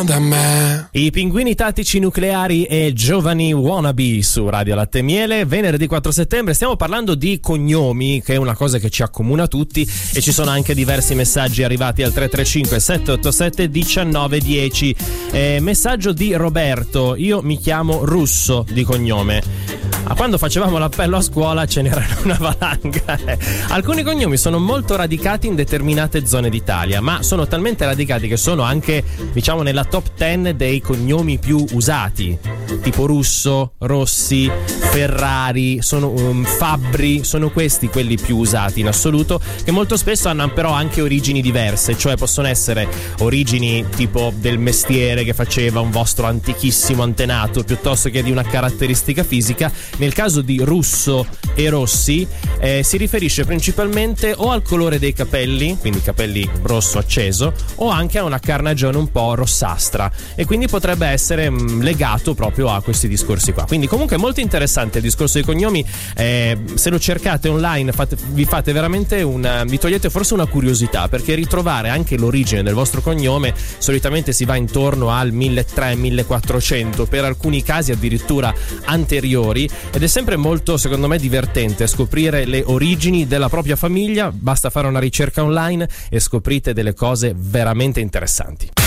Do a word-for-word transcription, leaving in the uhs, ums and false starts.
da me. I pinguini tattici nucleari e giovani wannabe su Radio Latte e Miele. Venerdì quattro settembre stiamo parlando di cognomi, che è una cosa che ci accomuna tutti, e ci sono anche diversi messaggi arrivati al tre tre cinque sette otto sette uno nove uno zero. Eh, messaggio di Roberto: io mi chiamo Russo di cognome. Ah, quando facevamo l'appello a scuola ce n'era una valanga. Alcuni cognomi sono molto radicati in determinate zone d'Italia, ma sono talmente radicati che sono anche, diciamo, nella top dieci dei cognomi più usati, tipo Russo, Rossi, Ferrari, sono um, Fabbri, sono questi quelli più usati in assoluto, che molto spesso hanno però anche origini diverse, cioè possono essere origini tipo del mestiere che faceva un vostro antichissimo antenato, piuttosto che di una caratteristica fisica. Nel caso di Russo e Rossi eh, si riferisce principalmente o al colore dei capelli, quindi capelli rosso acceso, o anche a una carnagione un po' rossastra, e quindi potrebbe essere mh, legato proprio a questi discorsi qua. Quindi comunque molto interessante il discorso dei cognomi. Eh, se lo cercate online fate, vi fate veramente una, vi togliete forse una curiosità, perché ritrovare anche l'origine del vostro cognome solitamente si va intorno al milletrecento millequattrocento, per alcuni casi addirittura anteriori, ed è sempre molto, secondo me, divertente scoprire le origini della propria famiglia. Basta fare una ricerca online e scoprite delle cose veramente interessanti.